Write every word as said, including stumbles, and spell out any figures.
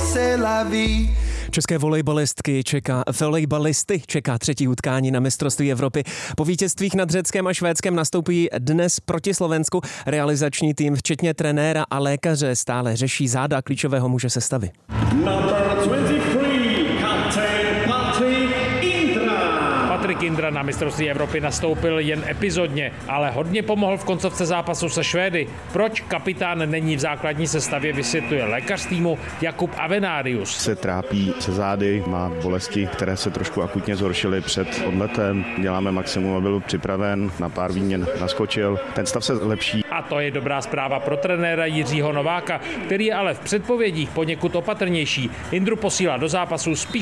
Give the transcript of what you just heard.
České volejbalistky čeká, volejbalisty čeká třetí utkání na mistrovství Evropy. Po vítězstvích nad Řeckem a Švédskem nastoupí dnes proti Slovensku. Realizační tým, včetně trenéra a lékaře, stále řeší záda klíčového muže sestavy. Patrik Indra na mistrovství Evropy nastoupil jen epizodně, ale hodně pomohl v koncovce zápasu se Švédy. Proč kapitán není v základní sestavě, vysvětluje lékař týmu Jakub Avenarius. Se trápí se zády, má bolesti, které se trošku akutně zhoršily před odletem. Děláme maximum, aby byl připraven, na pár výměn naskočil. Ten stav se lepší. A to je dobrá zpráva pro trenéra Jiřího Nováka, který je ale v předpovědích poněkud opatrnější. Indru posílá do zápasu spíš